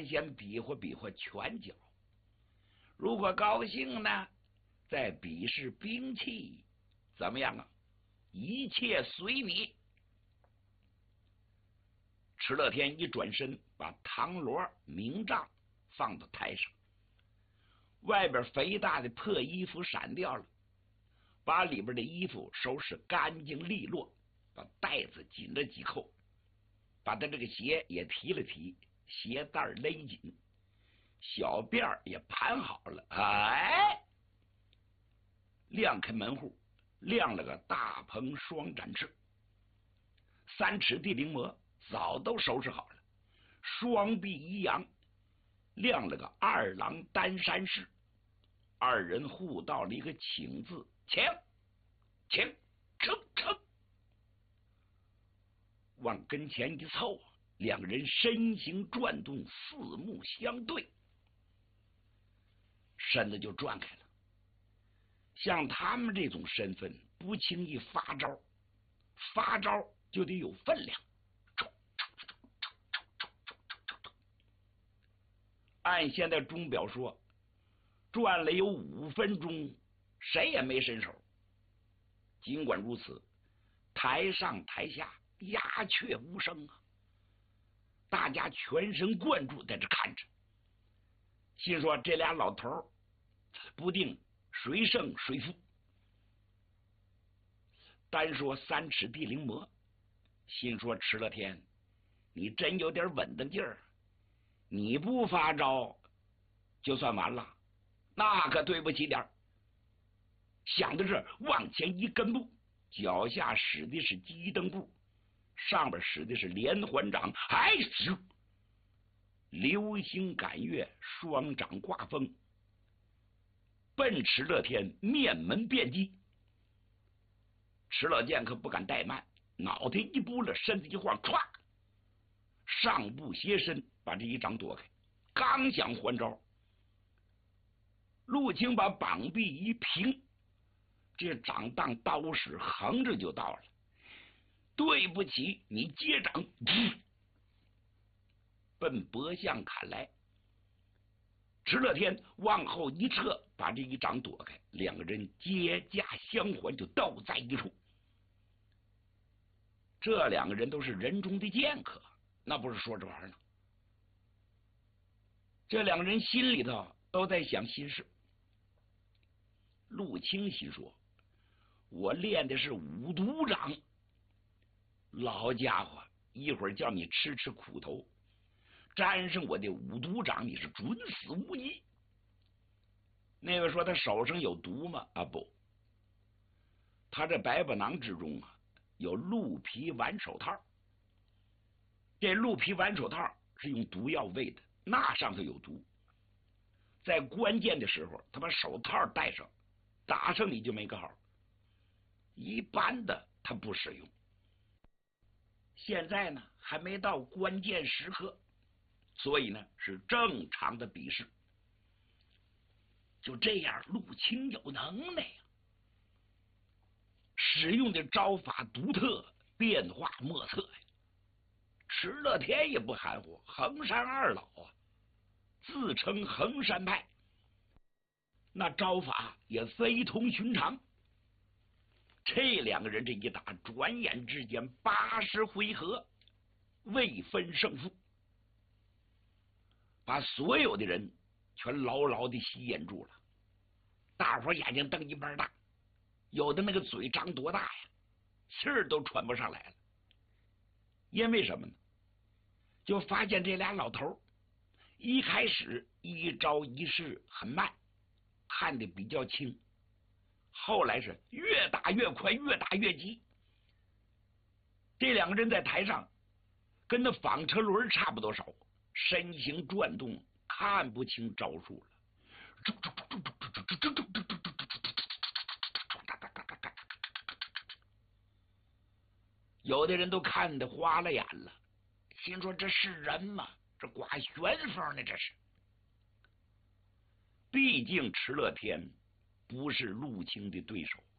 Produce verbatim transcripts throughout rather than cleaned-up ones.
先比划比划拳脚，如果高兴呢，再比试兵器，怎么样啊？一切随你。迟乐天一转身，把唐罗明杖放到台上，外边肥大的破衣服闪掉了，把里边的衣服收拾干净利落，把带子紧了几扣，把他这个鞋也提了提，鞋带勒紧，小辫儿也盘好了。哎，亮开门户，亮了个大鹏双展翅，三尺地灵魔早都收拾好了，双臂一扬，亮了个二郎担山式，二人互道了一个请字，请请请请，往跟前一凑，两人身形转动，四目相对，身子就转开了。像他们这种身份，不轻易发招，发招就得有分量。按现在钟表说，转了有五分钟，谁也没伸手。尽管如此，台上台下鸦雀无声啊，大家全神贯注在这看着，心说这俩老头不定谁胜谁负。单说三尺地灵魔，心说迟乐天，你真有点稳当劲儿，你不发招就算完了，那可对不起点儿。想的是往前一跟步，脚下使的是鸡蹬步，上边使的是连环掌，哎，流星赶月，双掌挂风，奔迟乐天面门便击。迟乐剑可不敢怠慢，脑袋一拨了，身子一晃，唰，上步斜身，把这一掌躲开。刚想还招，陆青把膀臂一平，这掌当刀使横着就到了。对不起，你接掌，奔脖项砍来。迟乐天往后一撤，把这一掌躲开，两个人接驾相还，就斗在一处。这两个人都是人中的剑客，那不是说这玩意儿呢。这两个人心里头都在想心事。陆清心说，我练的是五毒掌，老家伙，一会儿叫你吃吃苦头，沾上我的五毒掌，你是准死无疑。那位说他手上有毒吗？啊不，他这百宝囊之中啊有鹿皮丸手套，这鹿皮丸手套是用毒药喂的，那上头有毒，在关键的时候他把手套戴上，打上你就没个好，一般的他不使用。现在呢还没到关键时刻，所以呢是正常的比试。就这样，陆清有能耐呀，使用的招法独特，变化莫测呀。迟乐天也不含糊，衡山二老啊，自称衡山派，那招法也非同寻常。这两个人这一打，转眼之间八十回合，未分胜负，把所有的人全牢牢的吸引住了。大伙眼睛瞪一般大，有的那个嘴张多大呀，气儿都喘不上来了。因为什么呢？就发现这俩老头一开始一招一式很慢，看得比较轻，后来是越打越快，越打越急。这两个人在台上跟那纺车轮差不多少，身形转动，看不清招数了。有的人都看得花了眼了，心说这是人吗？这刮旋风呢？这是。毕竟迟乐天不是陆清的对手，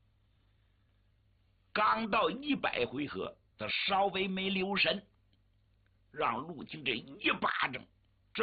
刚到一百回合，他稍微没留神，让陆清这一巴掌